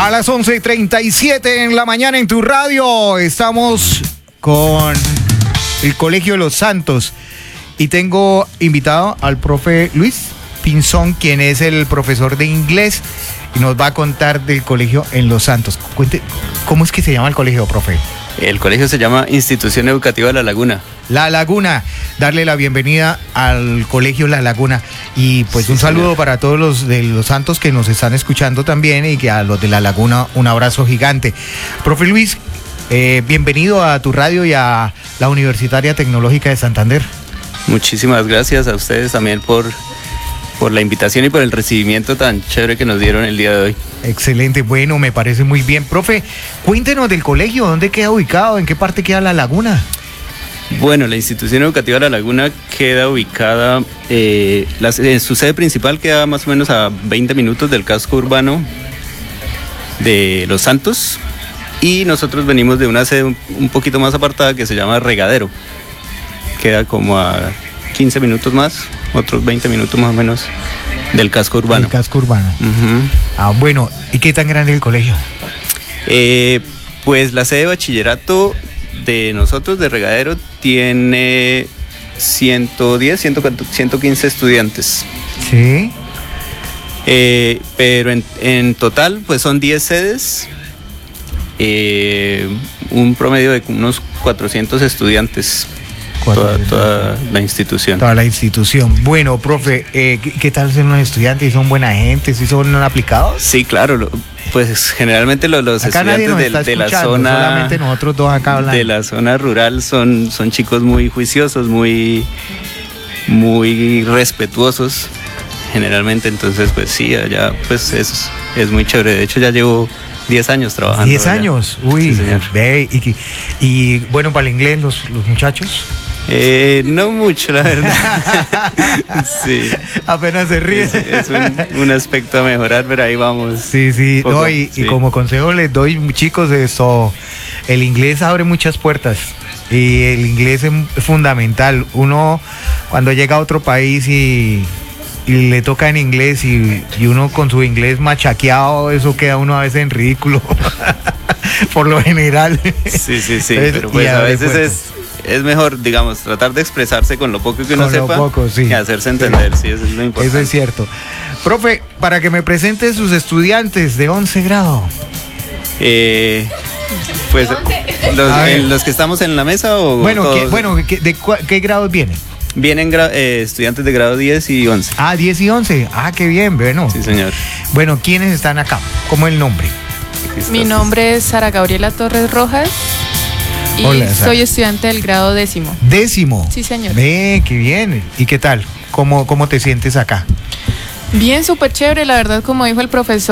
A las 11:37 en la mañana en tu radio estamos con el Colegio de los Santos y tengo invitado al profe Luis Pinzón, quien es el profesor de inglés y nos va a contar del colegio en Los Santos. Cuente, ¿cómo es que se llama el colegio, profe? El colegio se llama Institución Educativa La Laguna. La Laguna, darle la bienvenida al colegio La Laguna y pues sí, un saludo señor. Para todos los de Los Santos que nos están escuchando también y que a los de La Laguna un abrazo gigante. Profe Luis, bienvenido a tu radio y a la Universitaria Tecnológica de Santander. Muchísimas gracias a ustedes también por la invitación y por el recibimiento tan chévere que nos dieron el día de hoy. Excelente, bueno, me parece muy bien. Profe, cuéntenos del colegio, ¿dónde queda ubicado? ¿En qué parte queda La Laguna? Bueno, la Institución Educativa La Laguna queda ubicada, en su sede principal queda más o menos a 20 minutos del casco urbano de Los Santos y nosotros venimos de una sede un poquito más apartada que se llama Regadero. Queda como a 15 minutos más, otros 20 minutos más o menos del casco urbano. El casco urbano. Uh-huh. Bueno, ¿y qué tan grande es el colegio? Pues la sede de bachillerato de nosotros, de Regadero, tiene 115 estudiantes. Sí. Pero en total, pues son 10 sedes, un promedio de unos 400 estudiantes. Toda la institución. Toda la institución. Bueno, profe, ¿qué tal son los estudiantes? ¿Son buena gente? ¿Sí son aplicados? Sí, claro. Pues generalmente los estudiantes de la zona, solamente nosotros dos acá hablando. De la zona rural son chicos muy juiciosos, muy respetuosos generalmente. Entonces, pues sí, allá pues es muy chévere. De hecho, ya llevo 10 años trabajando. 10 años, uy, sí, ve, y bueno, para el inglés los muchachos. No mucho, la verdad. Sí. Apenas se ríe. Es un aspecto a mejorar, pero ahí vamos. Sí. No, y como consejo les doy, chicos, el inglés abre muchas puertas. Y el inglés es fundamental. Uno, cuando llega a otro país y le toca en inglés y uno con su inglés machaqueado, eso queda uno a veces en ridículo. Por lo general. Sí. Entonces, pero pues a veces es mejor, digamos, tratar de expresarse con lo poco que uno sepa y hacerse entender, sí, eso es lo importante. Eso es cierto. Profe, para que me presente sus estudiantes de 11 grado. Pues los que estamos en la mesa o bueno, ¿de qué grados vienen? Vienen estudiantes de grado 10 y 11. 10 y 11. Qué bien, bueno. Sí, señor. Bueno, ¿quiénes están acá? ¿Cómo es el nombre? Mi nombre es Sara Gabriela Torres Rojas. Y hola, soy estudiante del grado 10º. ¿10º? Sí, señor. Qué bien. ¿Y qué tal? ¿Cómo te sientes acá? Bien, súper chévere, la verdad, como dijo el profesor.